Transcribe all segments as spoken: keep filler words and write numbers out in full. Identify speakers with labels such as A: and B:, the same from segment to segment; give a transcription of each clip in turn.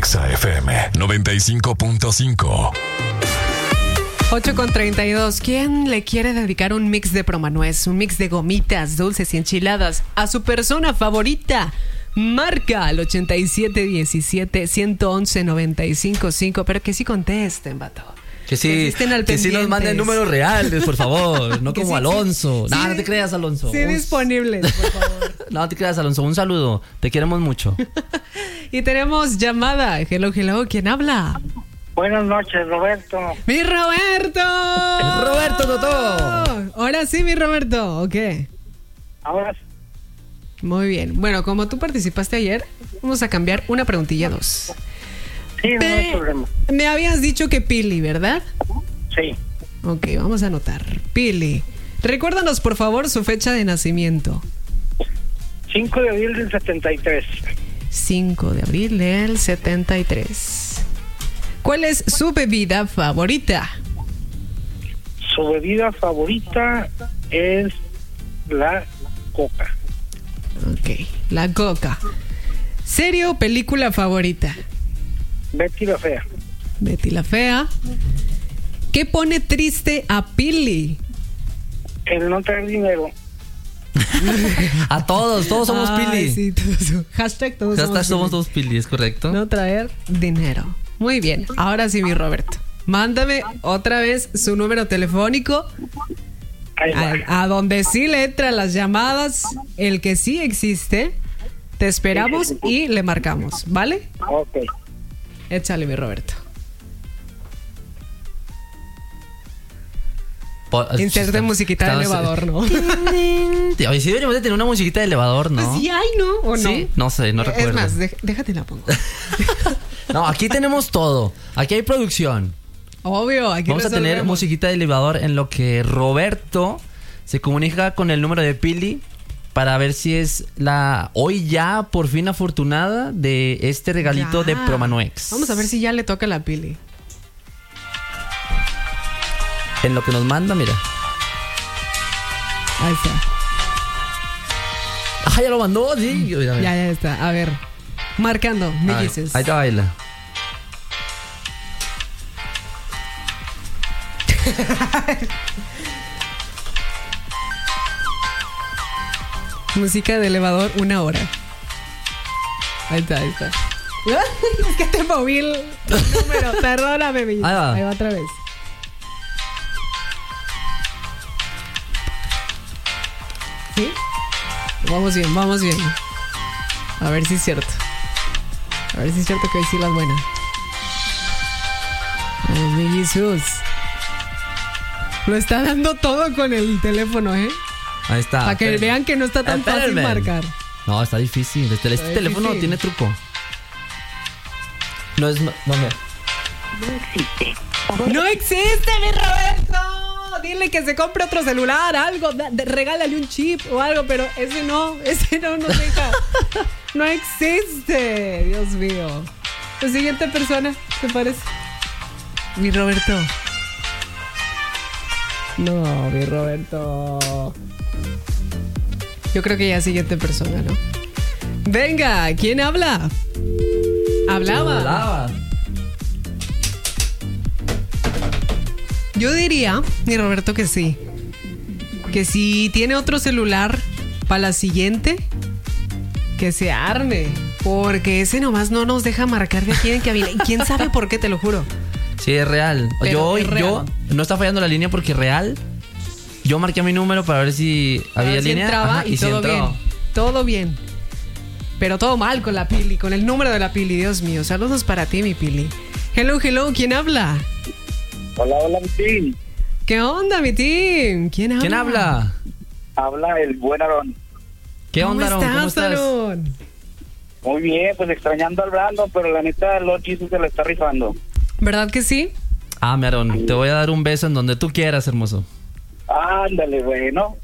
A: Exa F M noventa y cinco punto cinco.
B: ocho con treinta y dos. ¿Quién le quiere dedicar un mix de promanuez, un mix de gomitas, dulces y enchiladas a su persona favorita? Marca al ochenta y siete diecisiete ciento once noventa y cinco cinco, pero que sí contesten, vato.
C: Que sí, que, que sí nos manden números reales, por favor. No como sí, Alonso. Sí, no, sí, no te creas, Alonso.
B: Sí, disponibles, por favor.
C: No te creas, Alonso. Un saludo. Te queremos mucho.
B: Y tenemos llamada. Hello, hello. ¿Quién habla?
D: Buenas noches, Roberto.
B: ¡Mi Roberto!
C: ¡Roberto Totó!
B: Ahora sí, mi Roberto. ¿O qué?
D: Ahora sí.
B: Muy bien. Bueno, como tú participaste ayer, vamos a cambiar una preguntilla dos.
D: Sí, no hay problema.
B: Me habías dicho que Pili, ¿verdad?
D: Sí.
B: Ok, vamos a anotar. Pili, recuérdanos por favor su fecha de nacimiento.
D: cinco de abril del setenta y tres.
B: cinco de abril del setenta y tres. ¿Cuál es su bebida favorita?
D: Su bebida favorita es la coca.
B: Ok, la coca. ¿Serie o película favorita?
D: Betty la Fea.
B: Betty la Fea. ¿Qué pone triste a Pili?
D: El no traer dinero.
C: A todos, todos somos
B: Ay,
C: Pili.
B: Sí, todos. Hashtag todos
C: Hashtag
B: somos,
C: somos
B: Pili.
C: todos Pili, ¿es correcto?
B: No traer dinero. Muy bien, ahora sí, mi Roberto. Mándame otra vez su número telefónico. A, a donde sí le entran las llamadas, el que sí existe. Te esperamos y le marcamos, ¿vale?
D: Ok.
B: Échale, mi Roberto. Inserte musiquita de elevador, ¿no?
C: Oye, sí deberíamos de tener una musiquita de elevador, ¿no?
B: Pues sí hay, ¿no? ¿O no?
C: Sí, no sé, no
B: es
C: recuerdo.
B: Es más, dej- déjate la pongo.
C: No, aquí tenemos todo. Aquí hay producción.
B: Obvio, aquí
C: Vamos a tener
B: resolvemos.
C: musiquita de elevador en lo que Roberto se comunica con el número de Pili para ver si es la hoy ya por fin afortunada de este regalito
B: Ya.
C: de Promanuex.
B: Vamos a ver si ya le toca la Pili.
C: En lo que nos manda, mira.
B: Ahí está.
C: Ah, ya lo mandó, sí. Mira, mira.
B: Ya, ya está. A ver, marcando, me
C: A ver,
B: dices.
C: ahí te baila.
B: Música de elevador, una hora. Ahí está, ahí está. Es que te moví el número. Perdóname, mi.
C: Ahí va.
B: Ahí va otra vez. ¿Sí? Vamos bien, vamos bien. A ver si es cierto. A ver si es cierto que hoy sí las buenas. Ay, mi Jesús. Lo está dando todo con el teléfono, ¿eh?
C: Ahí está.
B: Para que
C: Espérenme.
B: vean que no está tan
C: Espérenme.
B: fácil marcar.
C: No, está difícil. Este, este
B: Está
C: teléfono
B: difícil.
C: tiene truco. No es. No, mira.
B: ¡No existe, mi Roberto! Dile que se compre otro celular, algo, da- de- regálale un chip o algo, pero ese no, ese no nos deja. No existe, Dios mío. La siguiente persona, ¿te parece? Mi Roberto. No, mi Roberto. Yo creo que ya siguiente persona, ¿no? Venga, ¿quién habla? Hablaba.
C: Hablaba.
B: Yo diría, mi Roberto, que sí. Que si tiene otro celular para la siguiente, que se arme. Porque ese nomás no nos deja marcar de aquí en cabina. Y quién sabe por qué, te lo juro.
C: Sí, es real.
B: Pero
C: yo hoy,
B: es real.
C: yo no está fallando la línea porque real. Yo marqué mi número para ver si
B: A
C: había
B: ver si
C: línea.
B: entraba
C: Ajá,
B: y,
C: sí
B: todo
C: entró.
B: bien. Todo bien. Pero todo mal con la Pili, con el número de la Pili, Dios mío. Saludos para ti, mi Pili. Hello, hello, ¿quién habla?
D: Hola, hola, sí.
B: ¿Qué onda, mi team? ¿Quién habla?
C: ¿Quién habla?
D: Habla el buen Aarón.
C: ¿Qué onda, Aaron? ¿Cómo estás?
B: Aarón?
D: Muy bien, pues extrañando al Brandon, pero la neta, Loki sí se lo está rifando.
B: ¿Verdad que sí?
C: Ah, mi Aaron, te voy a dar un beso en donde tú quieras, hermoso.
D: Ándale, bueno.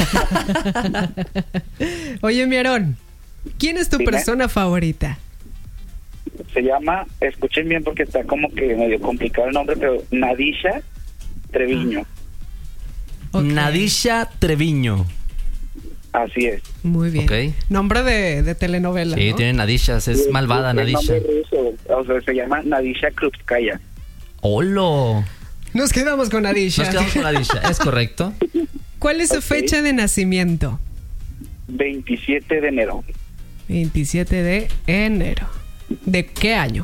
B: Oye, mi Aarón, ¿quién es tu
D: Dime.
B: persona favorita?
D: Se llama, escuchen bien porque está como que medio complicado el nombre, pero Nadisha Treviño.
B: Ok.
C: Nadisha Treviño.
D: Así es.
B: Muy bien.
C: Ok.
B: Nombre de, de telenovela,
C: Sí,
B: ¿no?
C: tiene Nadishas, es malvada
D: El
C: Nadisha.
D: nombre ruso, o sea, se llama Nadisha Krupskaya.
C: ¡Holo!
B: Nos quedamos con Nadisha.
C: Nos quedamos con Nadisha, ¿es correcto?
B: ¿Cuál es su
D: Ok.
B: fecha de nacimiento?
D: veintisiete de enero.
B: veintisiete de enero. ¿De qué año?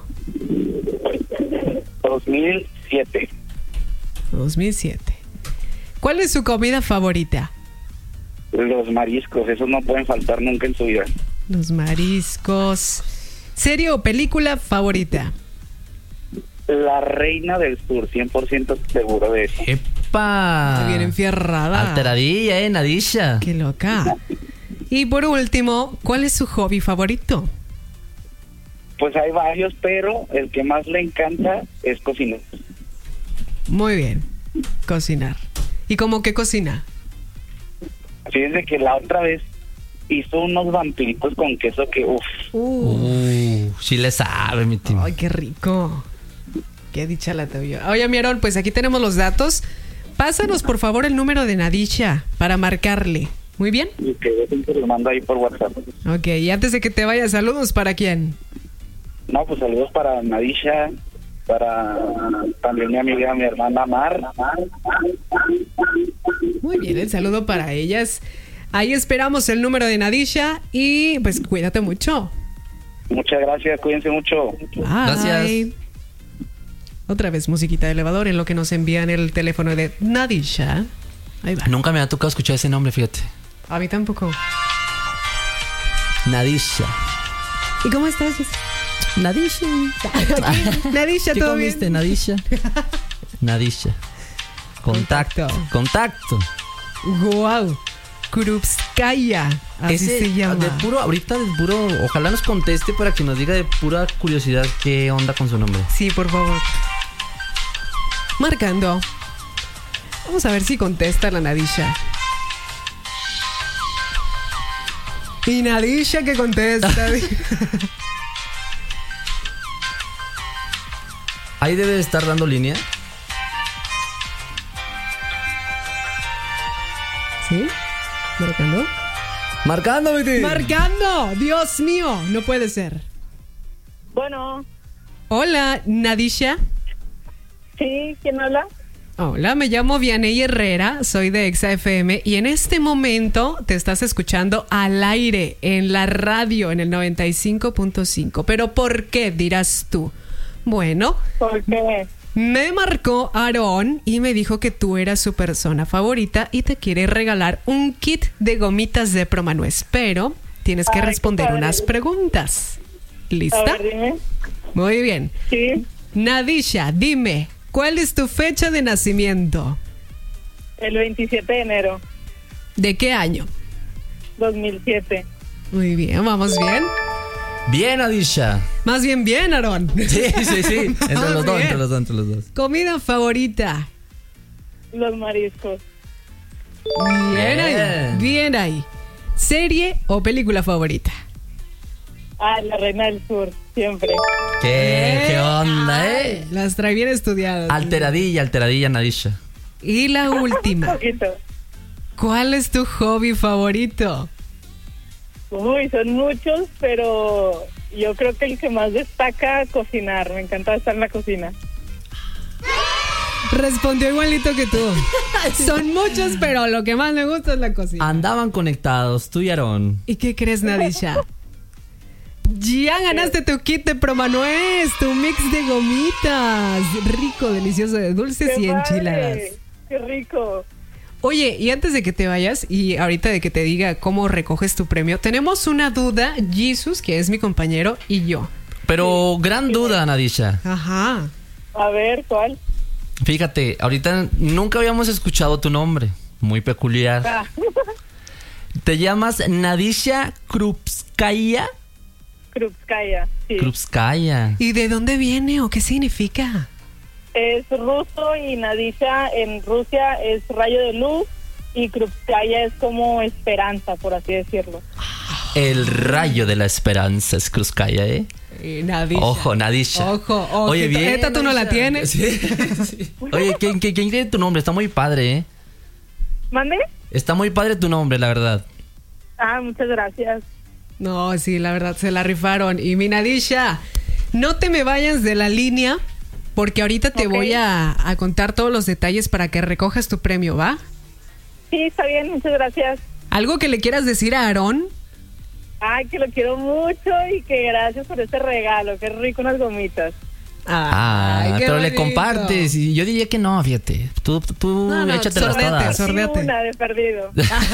D: dos mil siete.
B: dos mil siete. ¿Cuál es su comida favorita?
D: Los mariscos, esos no pueden faltar nunca en su vida.
B: Los mariscos. ¿Serie o película favorita?
D: La Reina del Sur, cien por ciento seguro de eso.
C: ¡Epa!
B: Bien enfierrada.
C: Alteradilla, ¿eh, Nadisha?
B: Qué loca. Y por último, ¿cuál es su hobby favorito?
D: Pues hay varios, pero el que más le encanta es cocinar.
B: Muy bien. Cocinar. ¿Y cómo qué cocina?
D: Fíjense que la otra vez hizo unos vampiritos con queso que, uff,
C: Uh, sí le sabe, mi tío.
B: Ay, qué rico. Qué dicha la tuya. Oye, mi Aarón, pues aquí tenemos los datos. Pásanos, por favor, el número de Nadisha para marcarle. Muy bien.
D: y que yo siempre lo mando ahí por WhatsApp.
B: Ok, y antes de que te vayas, saludos para quién.
D: No, pues saludos para Nadisha, para también mi amiga, mi hermana Mar.
B: Muy bien, el saludo para ellas. Ahí esperamos el número de Nadisha y pues cuídate mucho.
D: Muchas gracias, cuídense mucho.
B: Bye.
C: Gracias.
B: Otra vez musiquita de elevador en lo que nos envían el teléfono de Nadisha. Ahí va.
C: Nunca me ha tocado escuchar ese nombre, fíjate.
B: A mí tampoco.
C: Nadisha.
B: ¿Y cómo estás?
C: Nadisha.
B: Nadisha,
C: ¿Qué
B: ¿todo
C: comiste,
B: bien?
C: Nadisha? Nadisha. Contacto. Contacto.
B: Wow. Krupskaya. Así
C: Ese,
B: se llama.
C: De puro, ahorita de puro, ojalá nos conteste para que nos diga de pura curiosidad qué onda con su nombre.
B: Sí, por favor. Marcando. Vamos a ver si contesta la Nadisha. Y Nadisha que contesta.
C: Ahí debe de estar dando línea.
B: ¿Sí? ¿Marcando?
C: Marcando, mi tío.
B: ¡Marcando! ¡Dios mío! No puede ser.
E: Bueno,
B: Hola, Nadisha.
E: sí, ¿quién habla?
B: Hola, me llamo Vianey Herrera, soy de Exa F M y en este momento te estás escuchando al aire en la radio en el noventa y cinco punto cinco. ¿Pero por qué, dirás tú? Bueno,
E: ¿Por qué?
B: me marcó Aarón y me dijo que tú eras su persona favorita y te quiere regalar un kit de gomitas de Promanuez, pero tienes que
E: Ay, qué
B: responder
E: padre.
B: unas preguntas.
E: A
B: ¿Lista?
E: ver, dime.
B: Muy bien.
E: Sí,
B: Nadisha, dime, ¿cuál es tu fecha de nacimiento?
E: el veintisiete de enero,
B: ¿De qué año?
E: dos mil siete.
B: Muy bien, vamos bien.
C: Bien, Nadisha.
B: Más bien bien, Aarón.
C: Sí, sí, sí. Entre
B: Vamos
C: los dos,
B: bien.
C: entre los dos, entre los dos.
B: Comida favorita.
E: Los mariscos.
B: Bien ahí,
C: Bien.
B: bien ahí. ¿Serie o película favorita?
E: Ah, la Reina del Sur, siempre.
C: ¿Qué, qué onda,
B: Ay,
C: eh?
B: Las trae bien estudiadas.
C: Alteradilla, alteradilla, Nadisha.
B: Y la
E: Un
B: última.
E: poquito.
B: ¿Cuál es tu hobby favorito?
E: Uy, son muchos, pero yo creo que el que más destaca, cocinar. Me encanta estar en la cocina.
B: Respondió igualito que tú. Son muchos, pero lo que más me gusta es la cocina.
C: Andaban conectados, tú y Aarón.
B: ¿Y qué crees, Nadisha? Ya ganaste tu kit de Promanuez, tu mix de gomitas. Rico, delicioso, de dulces
E: ¡Qué
B: y
E: padre!
B: enchiladas.
E: ¡Qué rico!
B: Oye, y antes de que te vayas y ahorita de que te diga cómo recoges tu premio, tenemos una duda, Jesus, que es mi compañero, y yo.
C: Pero gran duda, Nadisha.
B: Ajá.
E: A ver, ¿cuál?
C: Fíjate, ahorita nunca habíamos escuchado tu nombre. Muy peculiar.
E: Ah,
C: ¿Te llamas Nadisha Krupskaya?
E: Krupskaya, sí.
C: Krupskaya.
B: ¿Y de dónde viene o qué significa?
E: Es ruso y Nadisha en Rusia es rayo de luz y Krupskaya es como esperanza, por así decirlo.
C: El rayo de la esperanza es Krupskaya, ¿eh?
B: Eh, Nadisha.
C: Ojo, Nadisha.
B: Ojo, ojo.
C: Oye, bien.
B: Esta tú no la
C: Nadisha.
B: tienes.
C: Sí, sí. Oye, ¿quién, quién, quién tiene tu nombre? Está muy padre, ¿eh?
E: ¿Mande?
C: Está muy padre tu nombre, la verdad.
E: Ah, muchas gracias.
B: No, sí, la verdad, se la rifaron. Y mi Nadisha, no te me vayas de la línea, porque ahorita te
E: Ok.
B: voy a, a contar todos los detalles para que recojas tu premio, ¿va?
E: Sí, está bien, muchas gracias.
B: ¿Algo que le quieras decir a Aarón?
E: Ay, que lo quiero mucho y que gracias por este regalo. Qué rico unas gomitas.
C: Ah,
B: Ay, qué
C: pero le
B: bonito.
C: compartes. Y yo diría que no, fíjate. Tú, tú
B: No, no,
C: échatelas
B: sordete,
C: todas.
B: sor- Sordéate.
E: Ni una de perdido.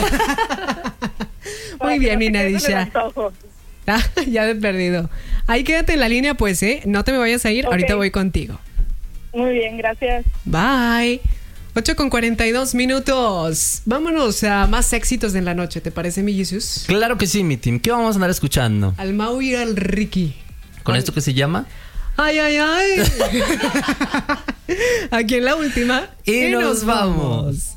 B: Muy bien, mi
E: mi
B: Nadisha. Ah, ya de perdido. Ahí quédate en la línea, pues, ¿eh? No te me vayas a ir,
E: Ok.
B: ahorita voy contigo.
E: Muy bien, gracias.
B: Bye. ocho con cuarenta y dos minutos. Vámonos a más éxitos de la noche, ¿te parece, mi Jesus?
C: Claro que sí, mi team. ¿Qué vamos a andar escuchando?
B: Al Mau y al Ricky.
C: ¿Con esto que se llama?
B: Ay, ay, ay. Aquí en la última.
C: Y nos vamos.